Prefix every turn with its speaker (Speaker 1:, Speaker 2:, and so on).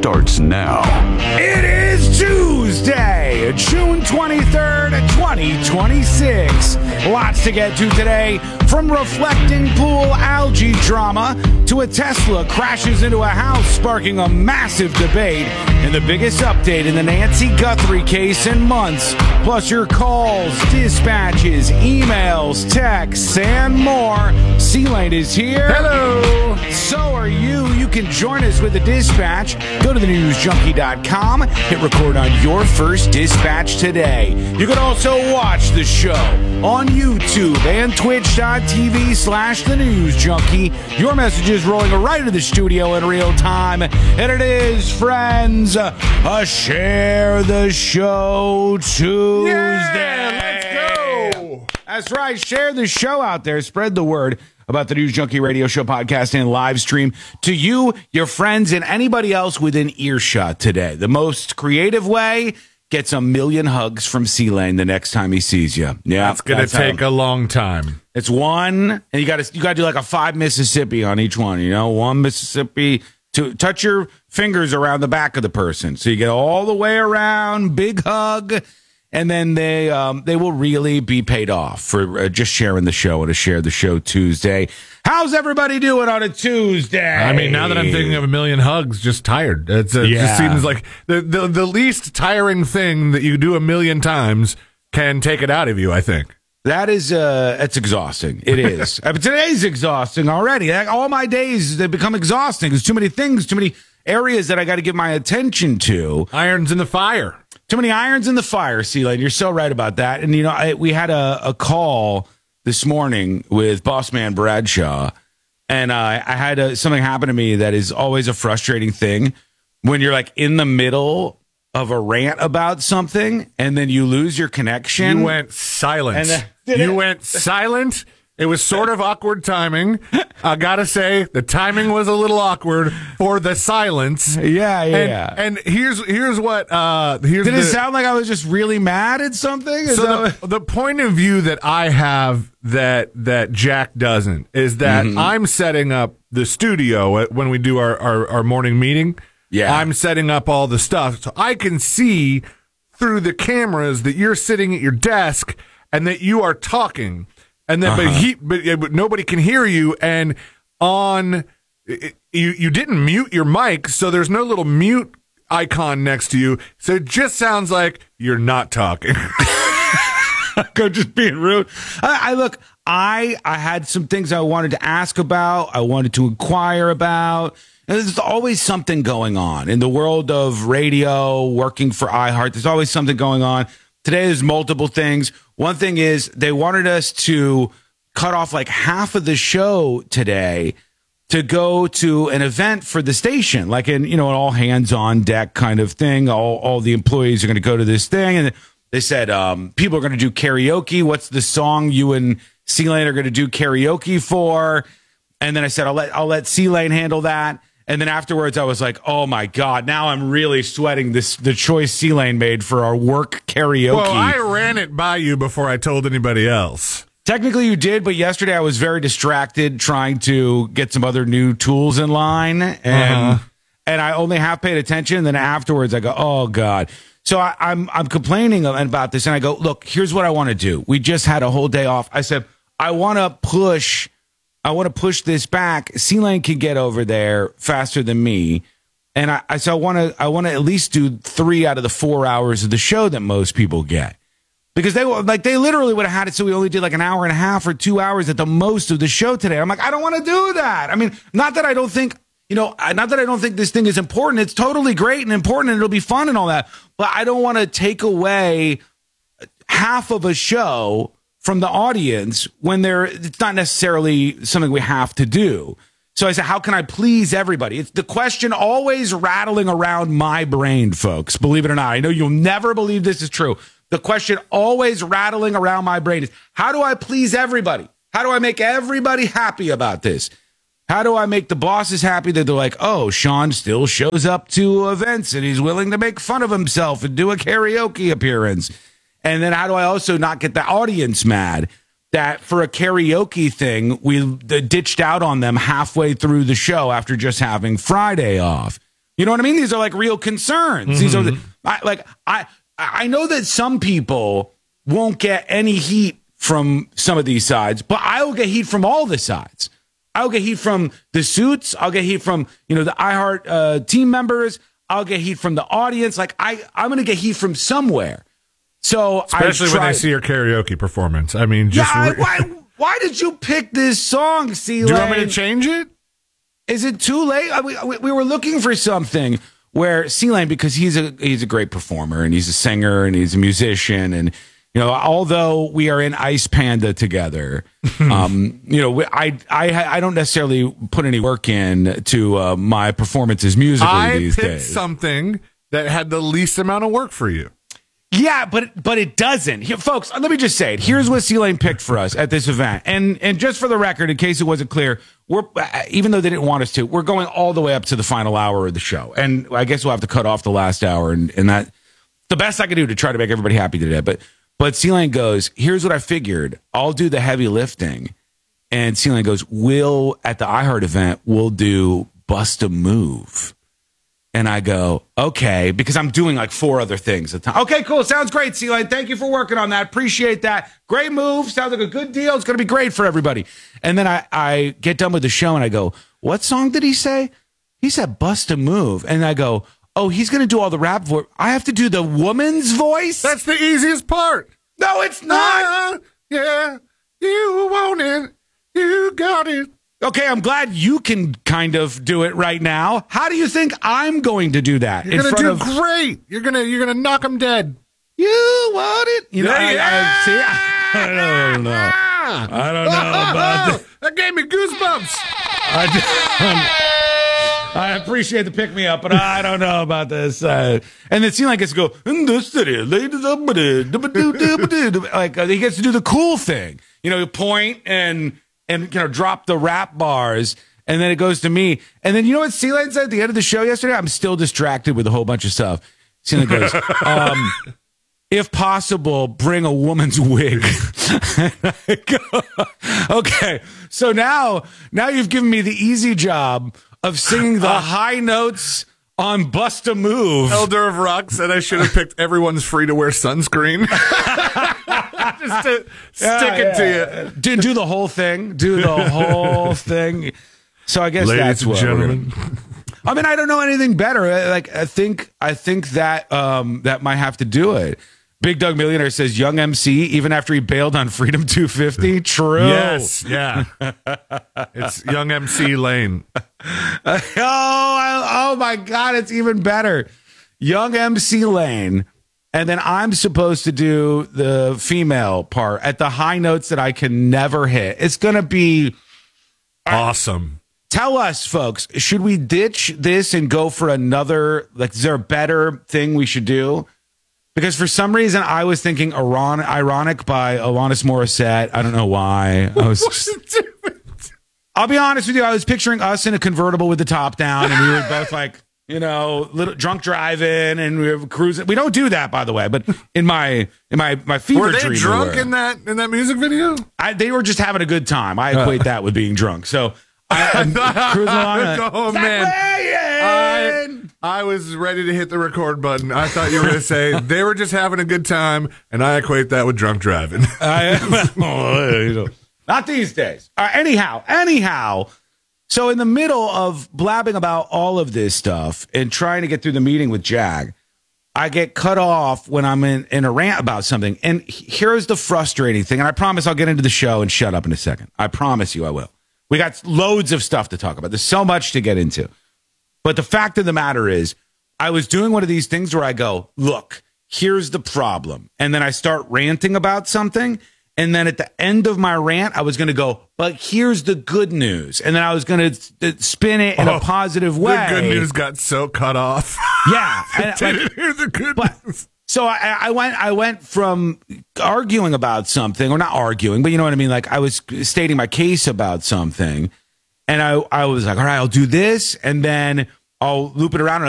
Speaker 1: starts now.
Speaker 2: It is Tuesday, June 23rd, 2026. Lots to get to today, from reflecting pool algae drama to a Tesla crashes into a house, sparking a massive debate, and the biggest update in the Nancy Guthrie case in months. Plus your calls, dispatches, emails, texts, and more. C-Lane is here.
Speaker 3: Hello.
Speaker 2: So are you. You can join us with the dispatch. Go to thenewsjunkie.com. Hit record on your first dispatch today. You can also watch the show on YouTube and twitch.tv/thenewsjunkie. Your messages rolling right into the studio in real time. And it is, friends, a Share the Show Tuesday.
Speaker 3: Yeah, let's go.
Speaker 2: That's right. Share the show out there. Spread the word about the News Junkie Radio Show podcast and live stream to you, your friends, and anybody else within earshot today. The most creative way gets a million hugs from C-Lane the next time he sees you. Yeah,
Speaker 3: That's going to take a long time.
Speaker 2: It's one, and you got to do like a 5 Mississippi on each one. You know, one Mississippi to touch your fingers around the back of the person, so you get all the way around, big hug. And then they will really be paid off for just sharing the show and a Share the Show Tuesday. How's everybody doing on a Tuesday?
Speaker 3: I mean, now that I'm thinking of a million hugs, just tired. It just seems like the least tiring thing that you do a million times can take it out of you, I think.
Speaker 2: That is, it's exhausting. It is. But today's exhausting already. All my days, they become exhausting. There's too many things, too many areas that I got to give my attention to.
Speaker 3: Irons in the fire.
Speaker 2: Too many irons in the fire, C-Lane. You're so right about that. And, you know, we had a call this morning with Boss Man Bradshaw, and I had something happen to me that is always a frustrating thing when you're, like, in the middle of a rant about something, and then you lose your connection.
Speaker 3: You went silent. Went silent. It was sort of awkward timing. I gotta say, the timing was a little awkward for the silence.
Speaker 2: Yeah.
Speaker 3: And here's what.
Speaker 2: Did it sound like I was just really mad at something?
Speaker 3: The point of view that I have that Jack doesn't is that I'm setting up the studio when we do our morning meeting.
Speaker 2: Yeah,
Speaker 3: I'm setting up all the stuff so I can see through the cameras that you're sitting at your desk and that you are talking. And then, but nobody can hear you. And you didn't mute your mic, so there's no little mute icon next to you. So it just sounds like you're not talking.
Speaker 2: Go just being rude. I had some things I wanted to ask about. I wanted to inquire about. And there's always something going on in the world of radio, working for iHeart. There's always something going on. Today, there's multiple things. One thing is they wanted us to cut off like half of the show today to go to an event for the station, like an all hands on deck kind of thing. All the employees are going to go to this thing. And they said, people are going to do karaoke. What's the song you and C-Lane are going to do karaoke for? And then I said, I'll let C-Lane handle that. And then afterwards, I was like, oh, my God, now I'm really sweating the choice C-Lane made for our work karaoke.
Speaker 3: Well, I ran it by you before I told anybody else.
Speaker 2: Technically, you did, but yesterday I was very distracted trying to get some other new tools in line, and I only half paid attention. And then afterwards, I go, oh, God. So I'm complaining about this, and I go, look, here's what I want to do. We just had a whole day off. I said, I want to push this back. C-Lane can get over there faster than me. And I want to at least do 3 out of the 4 hours of the show that most people get. Because they literally would have had it so we only did like an hour and a half or 2 hours at the most of the show today. I'm like, I don't want to do that. I mean, not that I don't think this thing is important. It's totally great and important and it'll be fun and all that. But I don't want to take away half of a show from the audience when it's not necessarily something we have to do. So I said, how can I please everybody? It's the question always rattling around my brain, folks. Believe it or not. I know you'll never believe this is true. The question always rattling around my brain is, how do I please everybody? How do I make everybody happy about this? How do I make the bosses happy that they're like, oh, Sean still shows up to events and he's willing to make fun of himself and do a karaoke appearance? And then how do I also not get the audience mad that for a karaoke thing, we ditched out on them halfway through the show after just having Friday off? You know what I mean? These are like real concerns. These are I know that some people won't get any heat from some of these sides, but I will get heat from all the sides. I'll get heat from the suits. I'll get heat from, the iHeart team members. I'll get heat from the audience. Like I'm going to get heat from somewhere. So
Speaker 3: especially when I see your karaoke performance. I mean, just
Speaker 2: why did you pick this song, C-Lane?
Speaker 3: Do you want me to change it?
Speaker 2: Is it too late? We were looking for something where C-Lane, because he's a great performer and he's a singer and he's a musician, and although we are in Ice Panda together, I don't necessarily put any work in to my performances musically these days.
Speaker 3: I picked something that had the least amount of work for you.
Speaker 2: Yeah, but it doesn't. Here, folks, let me just say it. Here's what C-Lane picked for us at this event. And just for the record, in case it wasn't clear, we're even though they didn't want us to, we're going all the way up to the final hour of the show. And I guess we'll have to cut off the last hour. And that the best I can do to try to make everybody happy today. But C-Lane goes, here's what I figured. I'll do the heavy lifting. And C-Lane goes, at the iHeart event, we'll do Bust a Move. And I go, okay, because I'm doing like 4 other things at the time. Okay, cool. Sounds great, C-Lane. Thank you for working on that. Appreciate that. Great move. Sounds like a good deal. It's going to be great for everybody. And then I get done with the show and I go, what song did he say? He said Bust a Move. And I go, oh, he's going to do all the rap voice. I have to do the woman's voice?
Speaker 3: That's the easiest part.
Speaker 2: No, it's not.
Speaker 3: Yeah, you want it. You got it.
Speaker 2: Okay, I'm glad you can kind of do it right now. How do you think I'm going to do that?
Speaker 3: You're going to do great. You're gonna knock them dead.
Speaker 2: You want it?
Speaker 3: I
Speaker 2: don't know. I don't know about that.
Speaker 3: That gave me goosebumps.
Speaker 2: I appreciate the pick me up, but I don't know about this. And it seemed like it's go in the city, like he gets to do the cool thing. You point and drop the rap bars, and then it goes to me. And then you know what C-Lane said at the end of the show yesterday? I'm still distracted with a whole bunch of stuff. C-Lane goes, if possible, bring a woman's wig. And I go, okay, so now you've given me the easy job of singing the high notes on Bust a Move.
Speaker 3: Elder of Rock said I should have picked Everyone's Free to Wear Sunscreen. Just to stick it to
Speaker 2: you. Do the whole thing. Do the whole thing. So I guess
Speaker 3: Ladies
Speaker 2: that's
Speaker 3: and
Speaker 2: what
Speaker 3: gentlemen.
Speaker 2: I mean, I don't know anything better. Like I think that that might have to do it. Big Doug Millionaire says Young MC even after he bailed on Freedom 250. True.
Speaker 3: Yes. Yeah. It's Young MC Lane.
Speaker 2: Oh my God! It's even better. Young MC Lane. And then I'm supposed to do the female part at the high notes that I can never hit. It's going to be
Speaker 3: awesome.
Speaker 2: Tell us, folks, should we ditch this and go for another? Like, is there a better thing we should do? Because for some reason, I was thinking Ironic by Alanis Morissette. I don't know why. I'll be honest with you. I was picturing us in a convertible with the top down, and we were both like, little drunk driving, and we were cruising. We don't do that, by the way. But in my fever
Speaker 3: were they
Speaker 2: dream,
Speaker 3: drunk in that music video?
Speaker 2: They were just having a good time. I equate that with being drunk. So I'm cruising along.
Speaker 3: Oh man, I was ready to hit the record button. I thought you were going to say they were just having a good time, and I equate that with drunk driving.
Speaker 2: Not these days. Anyhow. So in the middle of blabbing about all of this stuff and trying to get through the meeting with Jag, I get cut off when I'm in a rant about something. And here's the frustrating thing. And I promise I'll get into the show and shut up in a second. I promise you I will. We got loads of stuff to talk about. There's so much to get into. But the fact of the matter is, I was doing one of these things where I go, look, here's the problem. And then I start ranting about something. And then at the end of my rant, I was going to go, but here's the good news. And then I was going to spin it in a positive way.
Speaker 3: The good news got so cut off.
Speaker 2: Yeah.
Speaker 3: Didn't hear the good news.
Speaker 2: So I went from arguing about something, or not arguing, but you know what I mean? Like I was stating my case about something. And I was like, all right, I'll do this. And then I'll loop it around.